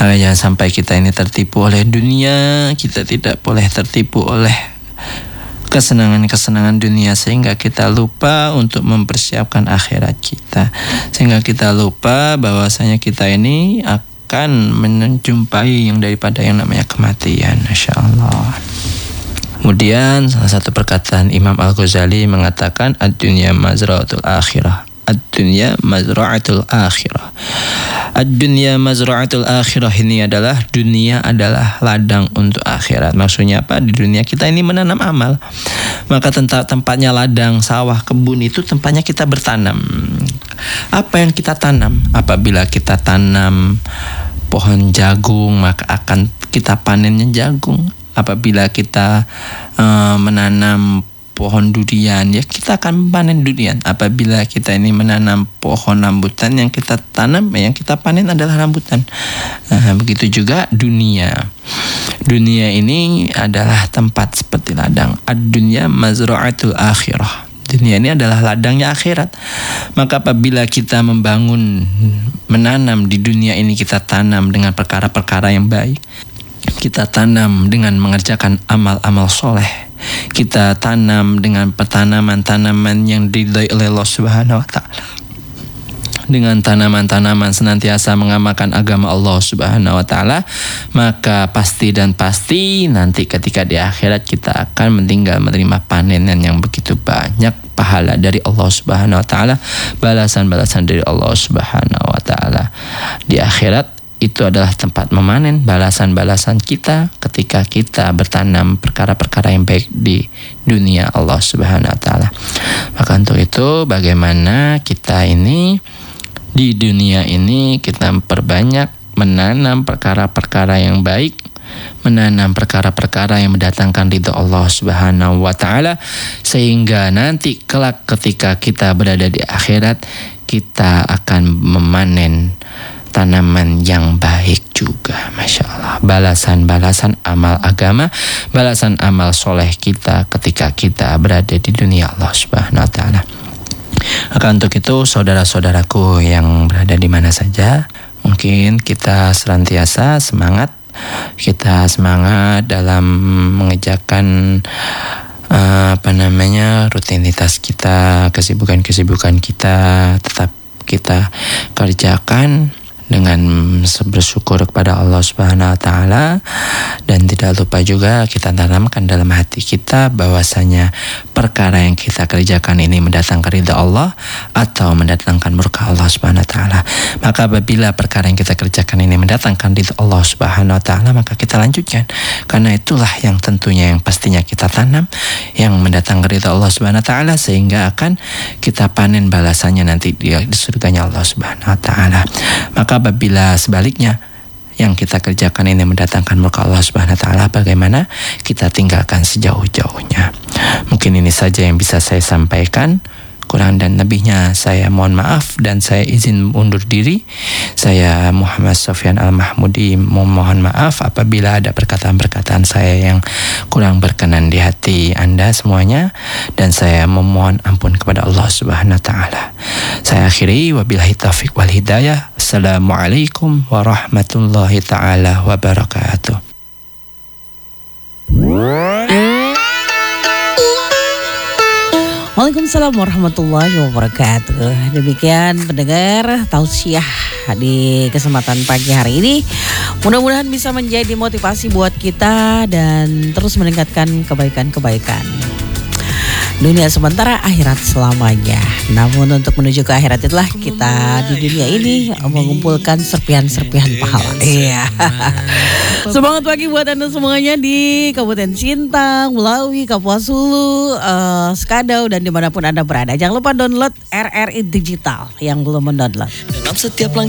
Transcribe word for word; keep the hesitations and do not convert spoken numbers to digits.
Maka jangan sampai kita ini tertipu oleh dunia. Kita tidak boleh tertipu oleh kesenangan-kesenangan dunia sehingga kita lupa untuk mempersiapkan akhirat kita, sehingga kita lupa bahwasanya kita ini akan menjumpai yang daripada yang namanya kematian. Masya Allah. Kemudian salah satu perkataan Imam Al-Ghazali mengatakan ad-dunya mazra'atul akhirah. Ad-dunya mazra'atul akhirah. Ad-dunya mazra'atul akhirah ini adalah dunia adalah ladang untuk akhirat. Maksudnya apa? Di dunia kita ini menanam amal. Maka tempat tempatnya ladang, sawah, kebun itu tempatnya kita bertanam. Apa yang kita tanam? Apabila kita tanam pohon jagung, maka akan kita panennya jagung. Apabila kita uh, menanam pohon durian, ya kita akan panen durian. Apabila kita ini menanam pohon rambutan, yang kita tanam, yang kita panen adalah rambutan. Nah, begitu juga dunia. Dunia ini adalah tempat seperti ladang. Ad-dunya mazra'atul akhirah. Dunia ini adalah ladangnya akhirat. Maka apabila kita membangun, menanam di dunia ini, kita tanam dengan perkara-perkara yang baik. Kita tanam dengan mengerjakan amal-amal soleh. Kita tanam dengan petanaman-tanaman yang diridhai oleh Allah Subhanahu wa Ta'ala. Dengan tanaman-tanaman senantiasa mengamalkan agama Allah Subhanahu wa Ta'ala, maka pasti dan pasti nanti ketika di akhirat kita akan meninggal menerima panenan yang begitu banyak, pahala dari Allah Subhanahu wa Ta'ala, balasan-balasan dari Allah Subhanahu wa Ta'ala. Di akhirat itu adalah tempat memanen balasan-balasan kita ketika kita bertanam perkara-perkara yang baik di dunia Allah Subhanahu wa Ta'ala. Maka untuk itu bagaimana kita ini di dunia ini kita memperbanyak menanam perkara-perkara yang baik, menanam perkara-perkara yang mendatangkan ridha Allah Subhanahu wa Ta'ala, sehingga nanti kelak ketika kita berada di akhirat kita akan memanen tanaman yang baik juga. Masya Allah. Balasan-balasan amal agama, balasan amal soleh kita ketika kita berada di dunia Allah Subhanahu wa Ta'ala. Maka untuk itu saudara-saudaraku yang berada di mana saja, mungkin kita senantiasa semangat, kita semangat dalam mengerjakan uh, apa namanya rutinitas kita, kesibukan-kesibukan kita, tetap kita kerjakan dengan bersyukur kepada Allah Subhanahu wa Ta'ala, dan tidak lupa juga kita tanamkan dalam hati kita bahwasanya perkara yang kita kerjakan ini mendatangkan ridha Allah atau mendatangkan murka Allah Subhanahu wa Ta'ala. Maka apabila perkara yang kita kerjakan ini mendatangkan ridha Allah Subhanahu wa Ta'ala, maka kita lanjutkan, karena itulah yang tentunya yang pastinya kita tanam yang mendatangkan ridha Allah Subhanahu wa Ta'ala, sehingga akan kita panen balasannya nanti di, di surganya Allah Subhanahu wa Ta'ala. Maka apabila sebaliknya yang kita kerjakan ini mendatangkan murka Allah Subhanahu wa Ta'ala, bagaimana kita tinggalkan sejauh-jauhnya. Mungkin ini saja yang bisa saya sampaikan. Kurang dan lebihnya saya mohon maaf dan saya izin undur diri. Saya Muhammad Sofyan Al-Mahmudi mohon maaf apabila ada perkataan-perkataan saya yang kurang berkenan di hati Anda semuanya, dan saya memohon ampun kepada Allah Subhanahu wa Ta'ala. Saya akhiri wabillahi taufiq wal hidayah. Assalamualaikum warahmatullahi taala wabarakatuh. Waalaikumsalam warahmatullahi wabarakatuh. Demikian pendengar tausiah di kesempatan pagi hari ini. Mudah-mudahan bisa menjadi motivasi buat kita dan terus meningkatkan kebaikan-kebaikan. Dunia sementara, akhirat selamanya. Namun untuk menuju ke akhirat itulah kita di dunia ini mengumpulkan serpihan-serpihan pahala. Iya. Semangat pagi buat Anda semuanya di Kabupaten Sintang, Melawi, Kapuas Hulu, uh, Skadau, dan dimanapun Anda berada. Jangan lupa download R R I Digital yang belum mendownload. Dalam setiap